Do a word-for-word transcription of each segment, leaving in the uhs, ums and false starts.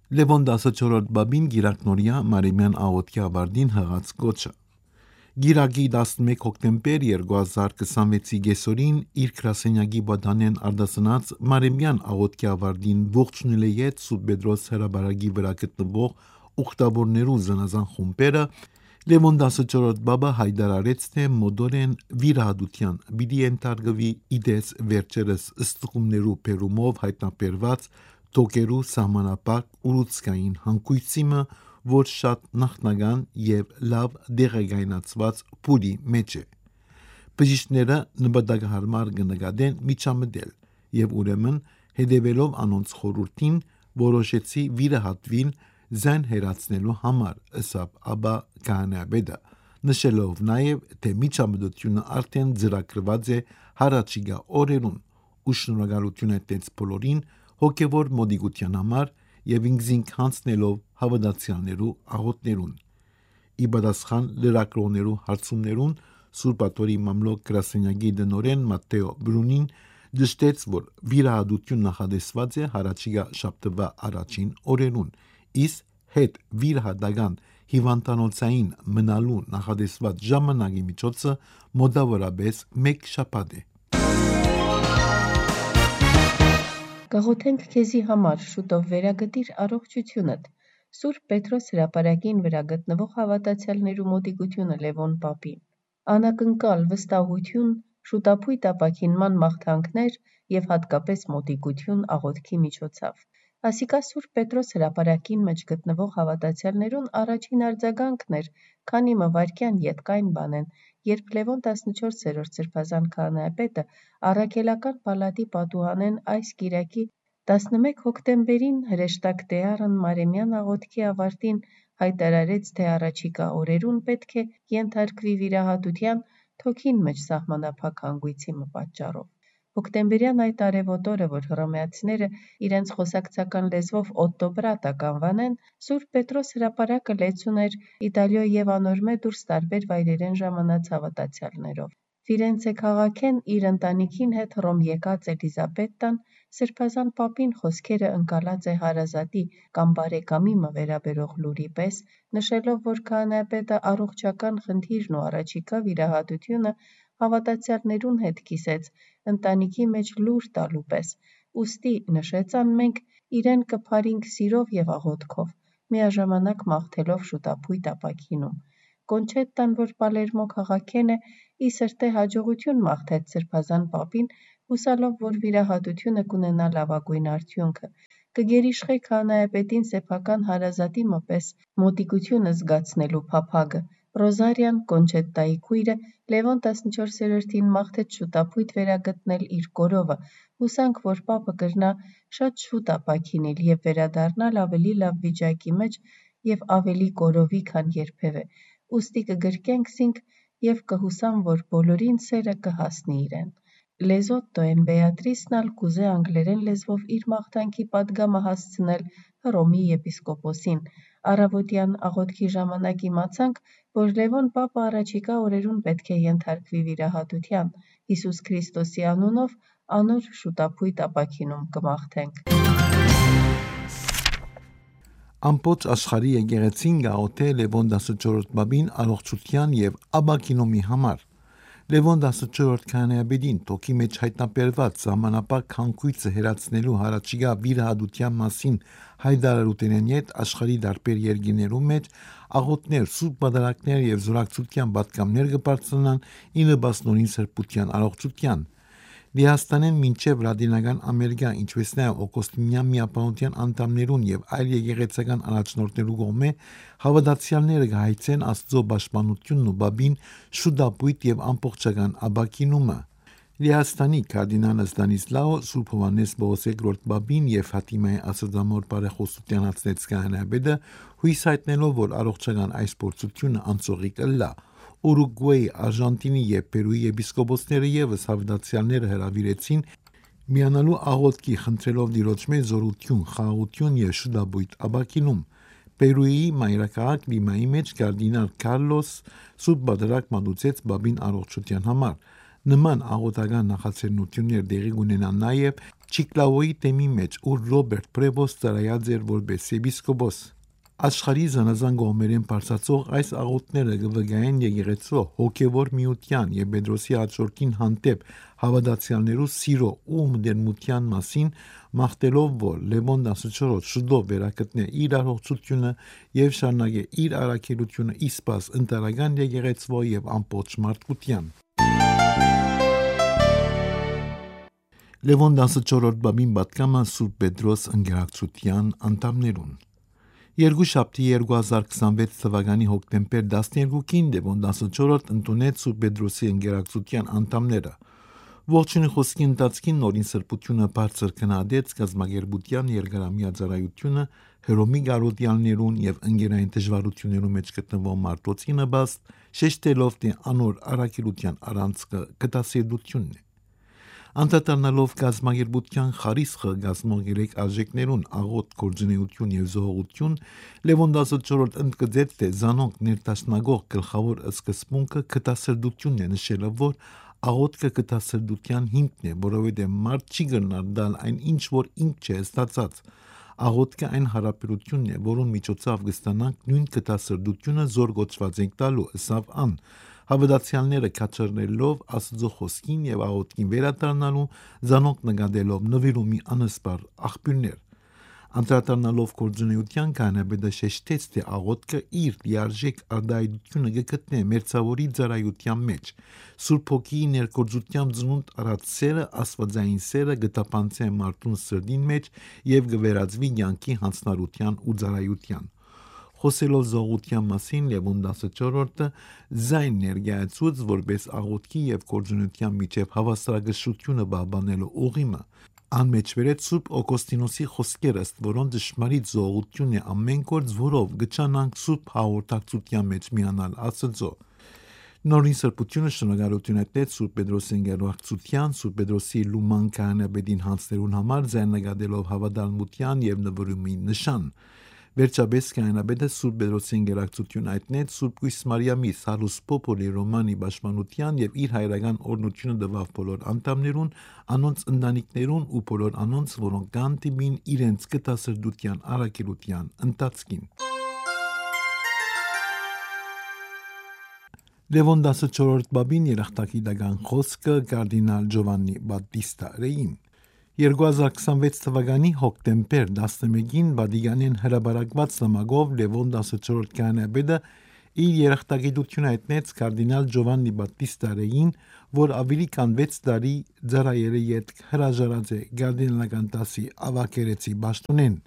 Լևոն տասնչորրորդ բաբին գիրակնորյա Մարիմյան աղոթքի ավարտին հղած կոչը։ Գիրակի տասնմեկ հոկտեմբեր երկու հազար քսանվեցի գեսորին իր գրասենյակի բադանեն արդասնած Մարիմյան աղոթքի ավարտին ողջունել է ետ Սուրբ Պետրոս հրաբարակի վրա գտնվող ուխտավորներու զանազան խումբերը Լևոն տասնչորրորդ բաբը հայտարարեց, թե մոդորեն վիրահատության պիտի ենթարկվի իդես վերջերս ըստրումներու բերումով հայտնաբերված թոքերու սահմանապակ ուռուցքային հանգույցիմը, որ շատ նախնական եւ լավ դեղեկայնացված փուլի մեջ է։ Բժիշկները նպատակահարմար կնկատեն միջամտել եւ ուրեմն հետեւելով անոնց խորհրդին որոշեցի վիրահատվել զեն հերացնելու համար, ըսապ աբա քահանայապետը, նշելով նաև, թե միջամտությունը արդեն ծրագրված է հարաճիգա օրերուն ու շնորհակալություն է տենց բոլորին հոգևոր մոդիկության համար եւ ինքզինք հանձնելով հավատացյալներու աղոթներուն։ Ի պատասխան լրագրողներու հարցումներուն Սուրբաթորի մամլոք գրասենյակի դնորեն Մատթեո Բրունին դժտեց, որ վիրահատություն նախադեсված է հարաճիգա շաբթվա առաջին օրերուն, իսկ հետ վիրահատական հիվանդանոցային մնալու նախադեсված ժամանակի միջոցը մոտավորապես մեկ շաբաթ է։ Գաղութենք քեզի համար շուտով վերագտիր առողջությունդ։ Սուրբ Պետրոս հրապարակին վրա գտնվող հավատացյալներու մոտիկությունը Լևոն Պապին։ Անակնկալ վստահություն, շուտապույտ ապաքինման մաղթանքներ եւ հատկապես մոտիկություն աղոթքի միջոցով։ Ասիկա Սուրբ Պետրոս հրապարակին մեջ գտնվող հավատացյալներուն առաջին արձագանքն էր, քանի մը վայրկյան ետկային բանեն, երբ Լևոն տասնչորսերորդ սրբազան քահանայապետը առաքելական պալատի պատուհանեն այս կիրակի տասնմեկ հոկտեմբերին հրեշտակ Տեառն Մարեմյան աղոթքի ավարտին հայտարարեց, թե առաջիկա օրերուն պետք է ենթարկվի վիրահատության թոքին մեջ սահմանափակ հանգույցի մը պատճառով։ Հոկտեմբերյան այդ արևոտ օրը, որ հռոմեացիները իրենց խոսակցական լեզվով օտտոբրատա կանվանեն, Սուրբ Պետրոս հրապարակը լեցուն էր Իտալիո եւ անորմե դուրս տարբեր վայրերեն ժամանած հավատացյալներով։ Ֆիրենցե քաղաքեն իր ընտանիքին հետ Հռոմ եկած Էլիզաբետտան սրբազան պապին խոսքերը ընկալած է հարազատի կամ բարեկամի մը վերաբերող լուրի պես, նշելով, որ քահանայապետը առողջական խնդիրն ու առաջիկա վիրահատությունը հավատացյալներուն հետ կիսեց ընտանիքի մեջ լուր տալու պես, ուստի նշեց ան մենք իրեն կփարինք սիրով եւ աղոթքով, միաժամանակ մաղթելով շուտապույտ ապաքինում։ Կոնչետտան, որ Պալերմո քաղաքեն է, ի սրտե հաջողություն մաղթեց սրբազան պապին, հուսալով, որ վիրահատությունը կունենա լավագույն արդյունքը։ Կգերիշխե քահանայապետին սեփական հարազատի մպես մոտիկությունը զգացնելու փափագը։ Ռոզարիան Կոնչետտայի քույրը Լևոն տասնչորսերորդին մաղթեց շուտապույտ վերագտնել իր կորովը, հուսանք, որ պապը կրնա շատ շուտ ապաքինել եւ վերադառնալ ավելի լավ վիճակի մեջ եւ ավելի կորովի, քան երբևէ։ Ուստի կգրկենք զինք եւ կհուսամ, որ բոլորին սերը կհասնի իրեն։ Լեզոտտո են Բեատրիսն ալ կուզե անգլերեն լեզվով իր մաղթանքի պատգամը հասցնել Հռոմի եպիսկոպոսին։ Առավոտյան աղոթքի ժամանակ իմացանք, որ Լևոն պապը առաջիկա օրերուն պետք է ենթարկվի վիրահատության։ Հիսուս Քրիստոսի անունով անոր շուտապույտ ապաքինում կմաղթենք։ Ամբողջ աշխարհի եկեղեցին գաղութե Լևոն տասնչորրորդ բաբին առողջության եւ ապաքինումի համար։ Լևոն տասնչորրորդ քահանայապետին թոքի մեջ հայտնաբերված սահմանապակ հանգույցը հերացնելու հարաճիգա վիրահատության մասին հայտարարութենեն հետ աշխարհի տարբեր երկրներում մեջ աղոթներ, սուրբ պատարակներ եւ զորակցության պատգամներ կբարձրանան ի նպաստ սրբության առողջության։ Լիհաստանեն մինչև Լատինական Ամերիկա, ինչպես նաև Օգոստինյան միապանության անդամներուն եւ այլ եկեղեցական առաջնորդներու կողմէ հավատացյալները կհայցեն Աստծո պաշտպանությունն ու բաբին շուտապույտ եւ ամբողջական ապաքինումը։ Լիհաստանի կարդինալ Ստանիսլաո Սուրբ Հովհաննես Պողոս երկրորդ բաբին եւ Ֆաթիմայի Աստծամոր բարեխոսության հացնեց քահանայապետը հույս հայտնելով, որ առողջական այս փորձությունը անցողիկ ըլլա։ Ուրուգվայի, Արժանտինի եւ Պերուի եպիսկոպոսները եւս հավատացյալները հրավիրեցին միանալու աղոթքի, խնդրելով Տիրոջ մեծ զորություն, խաղաղություն եւ շուտապույտ ապաքինում։ Պերուի մայրաքաղաք Լիմայի մեջ կարդինալ Կարլոս Սուրբ Պատարագ մատուցեց բաբին առողջության համար։ Նման աղոթական նախաձեռնություններ դեղի կունենան նաև Չիկլավոյի թեմի մեջ, ուր Ռոբերտ Պրեբոս ծառայած էր որպես եպիսկոպոս։ Աշխարհի զանազան կողմերեն բարձրացող այս աղոթները կվգային եկեղեցու հոգևոր միության եւ Պետրոսի աջորդին հանդեպ հավատացյալներու սիրո ու մտերմության մասին, մաղթելով, որ Լևոն տասնչորսը շուտով վերակտնե իր առողջությունը եւ շարունակե իր առաքելությունը իսպաս ընտարական եկեղեցու եւ ամբողջ մարդկության։ Լևոն տասնչորսրդ բաբին պատկամը Սուրբ Պետրոս ընկերակցության անդամներուն։ Երկուշաբթի երկու հազար քսանվեց թվականի հոկտեմբեր տասներկուին Լևոն տասնչորսրդ ընդունեց Սուրբ Պետրոսի ընկերակցության անդամները։ Ողջունի խոսքի ընթացքին նորին սրբությունը բարձր քննադեց կազմակերպության երկարամյա ծառայությունը Հռոմի գարոտյալներուն եւ ընկերային դժվարություններու մեջ գտնվող մարդոցի նպաստ, շեշտելով թե անոր առաքելության առանցքը կտասիրդությունն է։ Անդրադառնալով կազմակերպության խարիսխը գազմող երեք արժեքներուն աղոտ, գործունեություն եւ զոհողություն, Լևոն տասնչորսրդ ընդգծեց, թե զանոնք ներդաշնակող գլխավոր սկզբունքը կտասրդությունն է, նշելով, որ աղոթքը կտասրդության հիմքն է, որովհետեւ մարդ չի գնար դալ այն ինչ որ ինք չէ ստացած։ Աղոթքը այն հարաբերությունն է, որուն միջոցով կստանանք նույն կտասրդությունը զոր գոչված ենք տալու, ըսավ ան, հավատացյալները կաչռնելով Աստծո խոսքին եւ աղոթքին վերադառնալու, զանոնք նկատելով նվիրումի անսպար աղբյուրներ։ Անդրադառնալով գործունեության կանաբեդը շեշտեց, թե աղոթքը իր լիարժեք արտահայտությունը կգտնե մերձավորի ծառայության մեջ։ Սուրբ Հոգիի ներկործությամբ ծնունդ առած սերը, աստվածային սերը կտապանցե մարդուն սրտին մեջ եւ կվերածվի կյանքի հանձնարարության ու ծառայության։ Խոսելով զողության մասին Լևոն տասնչորսրդը զայն ներկայացուց որպես աղոթքի եւ գործունեության միջև հավասարակշռությունը պահպանելու ուղիմը։ Անմեջբերեց Սուրբ Օգոստինոսի խոսքերը, որոնց դժմարիտ զողությունն է ամեն գործ, որով գճանանք Սուրբ հաղորդակցության մեջ միանալ Աստծո։ Նորին սրբությունը շնորհալություն է Սուրբ Պետրոսի ընկերակցության, Սուրբ Պետրոսի լուման քահանաբեդին հանձներուն համար ձայնագադելով հավատարմության եւ նվիրումի նշան։ Վերջապես քահանաբեդը Սուրբ Պետրոսի ընկերակցություն այտնեց Սուրբ Կույս Մարիամի Սալուս Պոպոլի Ռոմանի պաշտպանության եւ իր հայրական օրհնությունը տվավ բոլոր անդամներուն, անոնց ընտանիքներուն ու բոլոր անոնց, որոնք կան տիմին իրենց կտասրդության առաքելության ընթացքին։ Լևոն տասնչորսրդ բաբին երախտագիտական խոսքը կարդինալ Ջովաննի Բատտիստա Ռեին երկու հազար քսանվեց թվականի հոկտեմբեր տասնմեկին Վատիկանեն հրապարակված նամակով Լևոն տասնչորսրդ քահանաբեդը իր երախտագիտությունը հայտնեց կարդինալ Ջովաննի Բատտիստա Ռեին, որ ավելի քան վեց տարի ծառայել է յետ հրաժարած է կարդինալական դասի ավագերեցի պաշտոնեն։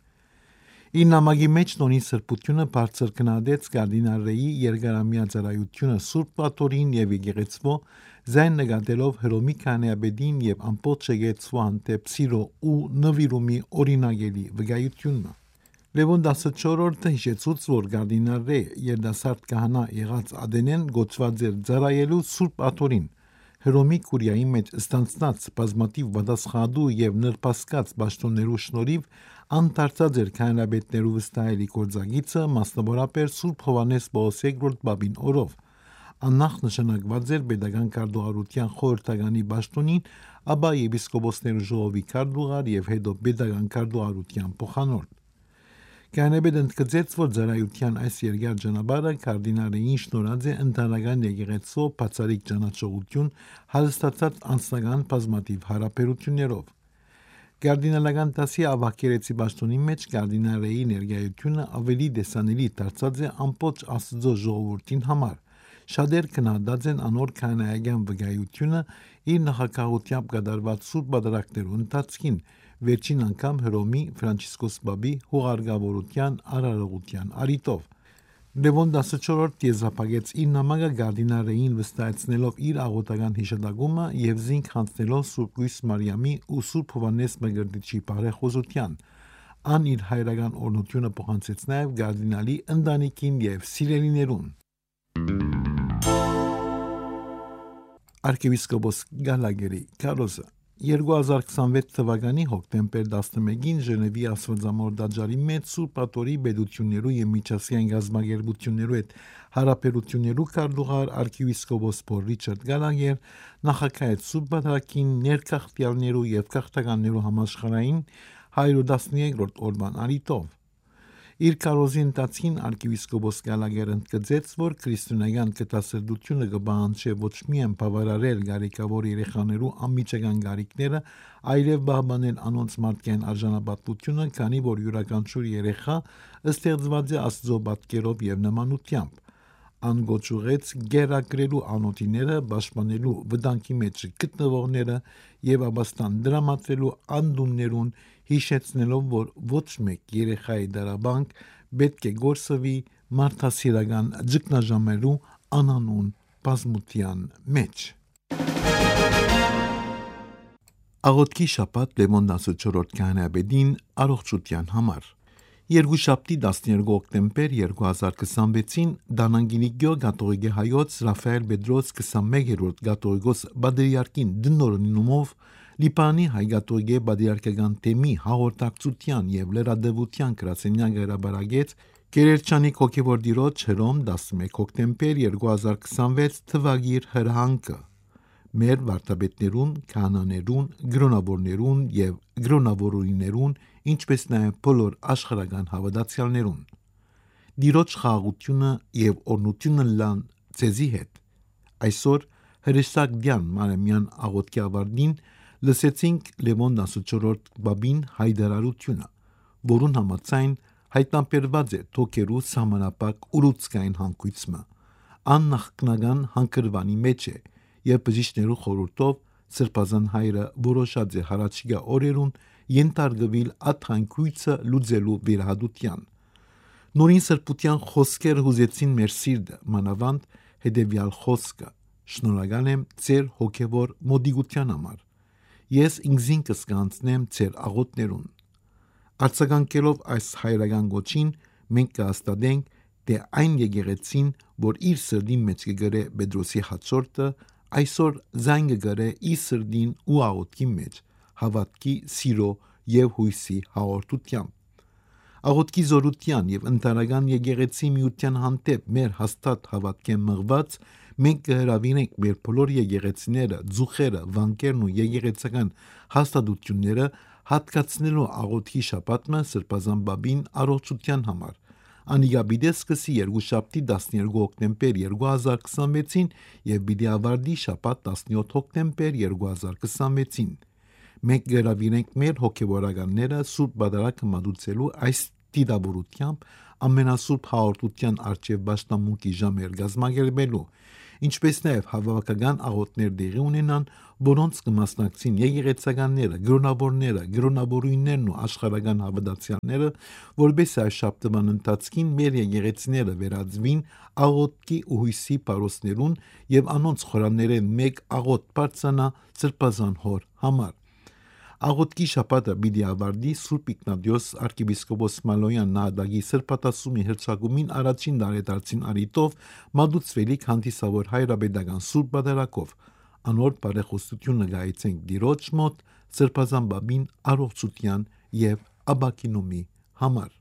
Իր նամակի մեջ նորին սրբությունը բարձր քննադեց կարդինալ Ռեյի երկարամյա ծառայությունը Սուրբ Պատորին եւ եկեղեցվո, զայն նկատելով Հռոմի քահանաբեդին եւ ամբողջ եկեղեցվո հանդեպ սիրո ու նվիրումի օրինագելի վկայությունը։ Լևոն տասնչորսրդը հիշեցուց, որ կարդինալ Ռեյ երիտասարդ քահանա եղած Ադենեն գոչված էր ծառայելու Սուրբ Պատորին։ Հռոմի կուրիայի մեջ ստանցնած բազմաթիվ պատասխանատու եւ նրբասկած պաշտոններու շնորհիվ անդարձած էր քահանաբեդներու վստահելի գործագիծը, մասնավորապես Սուրբ Հովհաննես Պողոս երկրորդ բաբին օրով։ Աննախ նշանակված էր պետական քարտուղարության խորհրդականի պաշտոնին, ապա եպիսկոպոսներու ժողովի քարտուղար եւ հետո պետական քարտուղարության փոխանորդ։ Քահանաբեդը ընդգծեց, որ ծառայության այս երկար ճանապարհը կարդինալին շնորհած է ընտանեկան եկեղեցու բացառիկ ճանաչողություն, հաստատած անձնական բազմաթիվ հարաբերություններով։ Կարդինալական դասի ավագերեցի պաշտոնի մեջ կարդինալի ներկայությունը ավելի տեսանելի դարձած է ամբողջ Աստծո ժողովրդին համար։ Շատեր քննադատած են անոր քահանայական վկայությունը իր նախագահությամբ կատարված սուրբ պատարակներու ընթացքին, վերջին անգամ Հռոմի Ֆրանցիսկոս Պապի հուղարկավորության արարողության առիթով։ Լևոն տասնչորսրդը եզրափակեց իր նամակը կարդինալին վստահեցնելով իր աղոթական հիշատակումը եւ զինք հանձնելով Սուրբ Կույս Մարիամի ու Սուրբ Հովհաննես Մկրտիչի բարեխոզության։ Ան իր հայրական օրհնությունը փոխանցեց նաեւ կարդինալի ընտանիքին եւ սիրելիներուն։ Arcebiscopos Gallagher Carlos երկու հազար քսանվեց թվականի հոկտեմբեր տասնմեկին Ժնևի Աստվածամոր տաճարի մեջ Սուրբ Աթորի պետություններու եւ միջազգային գազագերբություններու հետ հարաբերություններու քարտուղար arcivescopos Paul Richard Gallagher նախագահեց Սուրբ Պատարագին ներկախտյալներու եւ քաղաքականներու համաշխարհային հայրը տասներկրորդ օրվան արիտով Իր կարոզի ընթացքին arcivescopos Gallagher-ը ընդգծեց, որ քրիստոնեական կտասրդությունը կբանջի ոչ միայն բավարարել գարիկավոր երեխաներու անմիջական գարիկները, այլև բահբանել անոնց մարդկային արժանապատվությունը, քանի որ յուրաքանչյուր երեխա ստեղծված է Աստծո պատկերով եւ նմանությամբ։ Անգոչուղեց գերակրելու անոթիները, պաշտպանելու վտանգի մեջ գտնվողները եւ ապաստան դրամատվելու անդուններուն հիշեցնելով, որ ոչ մեկ երեխայի դարաբանք պետք է գործվի մարդասիրական ճգնաժամերու անանուն բազմության մեջ։ Աղոթքի շաբաթ Լևոն տասնչորրորդ քահանայապետին առողջության համար Երկուշաբթի տասներկու հոկտեմբեր երկու հազար քսանվեցին Դանանգինի գյուղ կաթողիկե հայոց Ռաֆայել Պետրոս քսանմեկերորդ կաթողիկոս Բադրիարքին դնորինումով Լիբանի հայ կաթողիկե բադրիարքական թեմի հաղորդակցության եւ լրատվության գրասենյակը հրաբարագեց Կերերջանիկ հոգևոր դիրոջ Հռոմ տասնմեկ հոկտեմբեր երկու հազար քսանվեց թվագիր հրահանգը մեր վարդապետներուն, քահանաներուն, գրոնավորներուն եւ գրոնավորուներուն, ինչպես նաեւ բոլոր աշխարհական հավատացյալներուն։ Դիրոջ խաղաղությունը եւ օրհնությունը լան ցեզի հետ։ Այսօր հրեշտակ դյան մանեմյան աղոթքի ավարտին լսեցինք Լևոն տասնչորրորդ բաբին հայտարարությունը, որուն համաձայն հայտնաբերված է թոքերու սահմանապակ ուռուցքային հանգույցը, աննախնական հանգրվանի մեջ է եւ բժիշկներու խորհուրդով Սրբազան հայրը որոշած է հարաճիգա օրերուն ենթարկվել աթանկույցը լուծելու վերահատության։ Նորին սրբության խոսքերը հուզեցին մեր սիրտը, մանավանդ հետևյալ խոսքը. Շնորհակալ եմ ձեր հոգևոր մոդիգության համար։ Ես ինքզինքս կանցնեմ ձեր աղոթներուն։ Արձագանքելով այս հայրական գոչին, մենք կհաստատենք, թե այն եկեղեցին, որ իր սրդի մեջ կգրե Պետրոսի հաջորդը, այսօր զայն կգրե իր սրդին ու աղոթքի մեջ, հավատքի, սիրո եւ հույսի հաղորդությամբ։ Աղոթքի զորության եւ ընտանեկան եկեղեցի միության հանդեպ մեր հաստատ հավատքեն մղված, մենք կհրավիրենք մեր բոլոր եկեղեցիները, ձուխերը, վանքերն ու եկեղեցական հաստատությունները հատկացնելու աղոթքի շաբաթը Սրբազան բաբին առողջության համար։ Անիգաբիդես սկսի երկուշաբթի տասներկու հոկտեմբեր երկու հազար քսանվեցին եւ պիտի ավարտի շաբաթ տասնյոթ հոկտեմբեր երկու հազար քսանվեցին։ Մենք գերավիրենք մեր հոգեվորականները Սուրբ Պատարագը մատուցելու այս դիտավորությամբ ամենասուրբ հաղորդության արչև պաշտամունքի ժամեր գազմագերբելու, ինչպես նաև հավաքական աղոթներ դեղի ունենան, որոնց կմասնակցին եկեղեցականները, գրոնավորները, գրոնավորույններն ու աշխարհական հավատացյալները, որպես այս շաբթվան ընթացքին մեր եկեղեցիները վերածվին աղոթքի ու հույսի պարոսներուն եւ անոնց խորաններեն մեկ աղոթ բարձանա Սրբազան հոր համար։ Աղոթքի շաբաթը պիտի ավարտի Սուրբ Իգնատիոս arcivescopos Մալոյան նահատակի սրբատասումի հռչակումին առաջին դարեդարձին արիտով մատուցվելիք հանդիսավոր հայրապետական Սուրբ Պատարագով։ Անոր բարեխոսությունը գայցենք Տիրոջ մոտ Սրբազան բաբին առողջության եւ աբակինումի համար։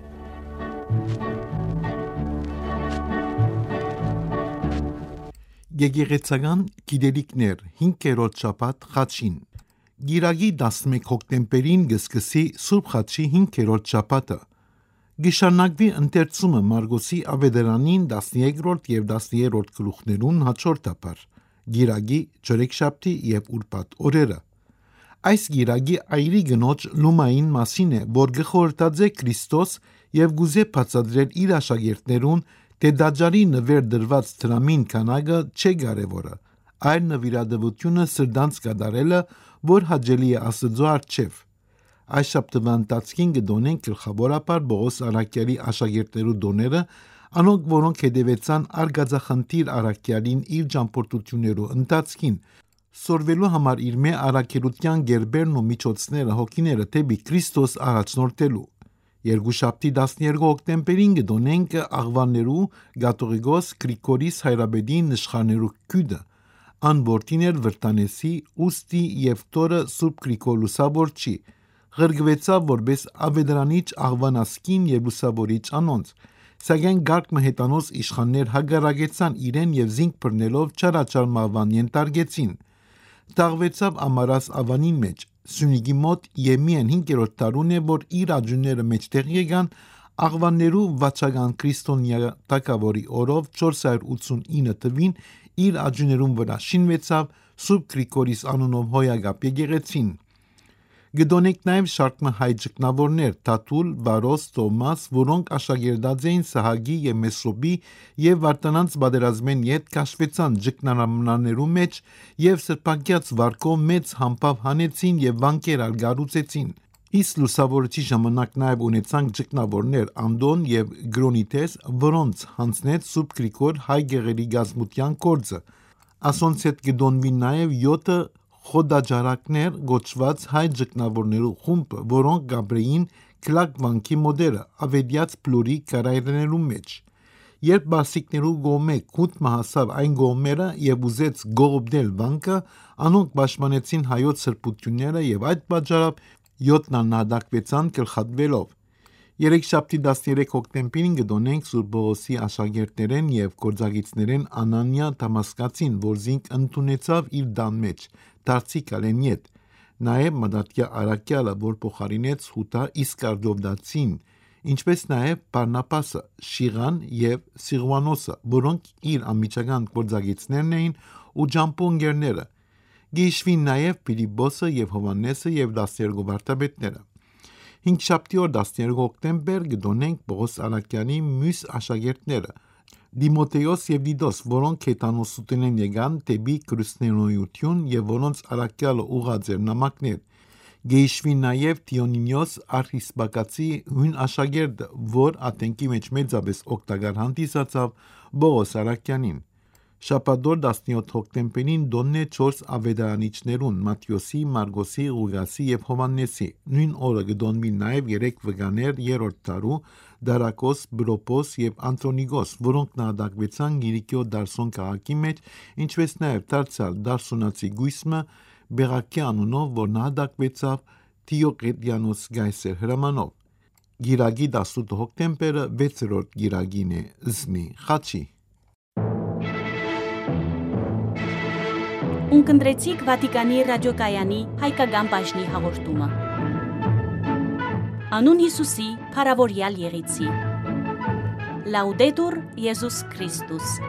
Եկեղեցական գիտելիքներ հինգերորդ շաբաթ խաչին Գիրագի տասնմեկ հոկտեմբերին գսկսի Սուրբ Խաչի հինգերորդ շաբաթը։ Գիշարնակվի ընթերցումը Մարգոսի ավետարանին տասներկրորդ եւ տասներորդ գլուխներուն հաջորդաբար։ Գիրագի չորեքշաբթի եւ ուրբաթ օրերը։ Այս գիրագի այրի գնոջ լումային մասին է, որ գխորտած է Քրիստոս եւ գուզե բացատրել իր աշակերտներուն, թե դաջարի նվեր դրված դրամին քանակը չէ կարևորը, այլ նվիրատվությունը սրդանց կատարելը, որ հաճելի է Աստծո առջև։ Այս շաբթվա ընթացքին կդոնենք գլխավորապես Պողոս առաքյալի աշակերտներու դոները, անոնք որոնք հետևեցան արգածախնդիր առաքյալին իր ճամփորդություններու ընթացքին, սորվելու համար իր մե առաքելության գերբերն ու միջոցները հոգիները թեպի Քրիստոս առաջնորդելու։ Երկուշաբթի տասներկու հոկտեմբերին կդոնենք աղվաններու Կաթողիկոս Գրիգորիս հայրապետի նշխաներու քյուդը, Ան որդին էր Վրտանեսի, ուստի եւ տորը Սուրբ Գրիգոր Լուսավորչի, ղրգվեցավ որպես ավետարանիչ աղվանասկին եւ լուսավորիչ անոնց, սակայն գարկմը հետանոց իշխաններ հագարագեցան իրեն եւ զինք բռնելով չարաչար մահվան ենթարկեցին։ Տաղվեցավ ամարաս ավանին մեջ, Սյունիքի մոտ եւ միայն հինգերորդ տարուն է, որ իր աջունները մեջտեղ եկան աղվաններու վաճական քրիստոնյա թագավորի օրով չորս հարյուր ութսունինը թվին իր աջուներուն վրա շինվեցավ Սուրբ Գրիգորիս անունով հոյագապ եկեղեցին։ Գտոնենք նաև շարքը հայ ճգնավորներ Թաթուլ, Վարոս, Թոմաս, որոնք աշակերտած էին Սահակի եւ Մեսրոպի եւ Վարդանանց պատերազմեն յետ քաշվեցան ճգնարաններու մեջ եւ սրբակյաց վարկով մեծ համբավ հանեցին եւ վանքեր արգարուցեցին։ Իսկ լուսավորչի ժամանակ նաև ունեցանք ճգնավորներ Անդոն եւ Գրոնիտես, որոնց հանձնեց Սուրբ Գրիգոր հայ գեղերի գազմության կորձը։ Ասոնց հետ գտոնվի նաև յոթը խոդաջարակներ գոչված հայ ճգնավորներու խումբը, որոնք գաբրեին քլակ վանքի մոդերը ավետյաց պլուրի կարայրներու մեջ։ Երբ բարսիկներու գոմե քութ մահասավ այն գոմերը եւ ուզեց գողոբնել վանքը, անոնք պաշտպանեցին հայոց սրբությունները եւ այդ պատճառով յոթն անհատակվեցան գլխատվելով։ Երեքշաբթի տասներեք հոկտեմբերին գտոնենք Սուրբ Պողոսի աշակերտներեն եւ գործագիծներեն Անանիա Դամասկացին, որ զինք ընդունեցավ իր դան մեջ, դարձի կալեն յետ, նաև Մադատյա Արաքյալը, որ փոխարինեց Հութա Իսկարդովդացին, ինչպես նաև Բարնապասը, Շիղան եւ Սիղուանոսը, որոնք իր անմիջական գործագիծներն էին ու ջամփոնգերները։ Գիշվի նաև Փիլիպոսը եւ Հովանեսը եւ դասերգո վարդապետները։ Հինգշաբթի օր տասներեք հոկտեմբեր գտոնենք Պողոս Արաքյանի մյուս աշակերտները Դիմոթեոս եւ Դիդոս, որոնք հետանոսությունեն եկան դեպի քրիստոնեություն եւ որոնց Արաքյալը ուղղած էր նամակներ։ Գեյշվի նաև Դիոնինիոս արխիսպակացի հույն աշակերտը, որ ատենքի մեջ մեծապես օգտակար հանդիսացավ Պողոս Արաքյանին։ Շաբաթօր տասնյոթ հոկտեմբերին դոննե չորս ավետարանիչներուն Մատթեոսի, Մարգոսի, Ղուգասի եւ Հովաննեսի։ Նույն օրը գտոնվի նաև երեք վկաներ երրորդ տարու Դարակոս, Բրոպոս եւ Անտոնիգոս, որոնք նահատակվեցան Գիրիկիո Դարսոն քաղաքի մեջ, ինչպես նաև դարձյալ Դարսոնացի Գույսմը Բեղակի անունով, որ նահատակվեցավ Դիոկլետիանոս Գայսեր հրամանով։ Գիրագի տասնութ հոկտեմբերը վեցերորդ գիրագին է զմի խաչի։ Ունկնդրեցիք Վատիկանի ռադիոկայանի հայկական բաժնի հաղորդումը։ Անուն Հիսուսի, փառավորյալ եղիցի։ Լաուդետուր Եզուս Քրիստոս։